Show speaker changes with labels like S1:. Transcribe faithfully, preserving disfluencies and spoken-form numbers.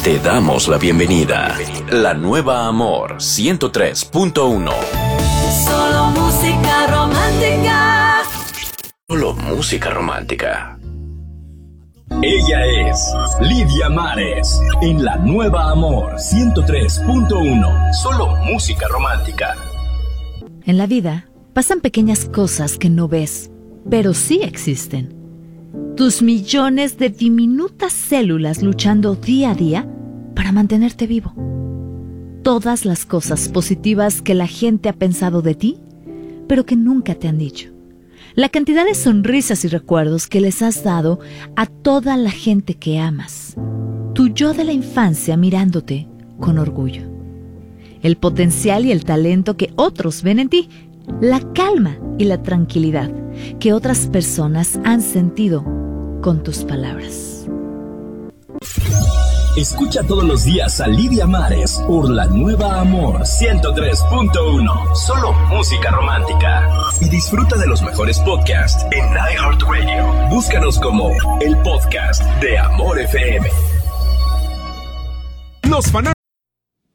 S1: Te damos la bienvenida. La nueva Amor ciento tres punto uno.
S2: Solo música romántica.
S1: Solo música romántica.
S3: Ella es Lidia Mares en La Nueva Amor ciento tres punto uno. Solo música romántica.
S4: En la vida pasan pequeñas cosas que no ves, pero sí existen. Tus millones de diminutas células luchando día a día para mantenerte vivo. Todas las cosas positivas que la gente ha pensado de ti, pero que nunca te han dicho. La cantidad de sonrisas y recuerdos que les has dado a toda la gente que amas. Tu yo de la infancia mirándote con orgullo. El potencial y el talento que otros ven en ti. La calma y la tranquilidad que otras personas han sentido con tus palabras.
S3: Escucha todos los días a Lidia Mares por La Nueva Amor ciento tres punto uno. Solo música romántica. Y disfruta de los mejores podcasts en iHeartRadio. Búscanos como el podcast de Amor F M.
S5: Los fanáticos